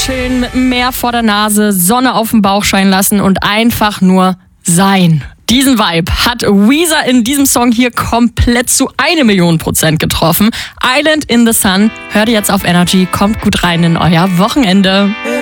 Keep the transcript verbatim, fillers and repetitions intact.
chillen mit dem Meer vor der Nase, Sonne auf dem Bauch scheinen lassen und einfach nur sein. Diesen Vibe hat Weezer in diesem Song hier komplett zu eine Million Prozent getroffen. Island in the Sun, hört ihr jetzt auf Energy, kommt gut rein in euer Wochenende.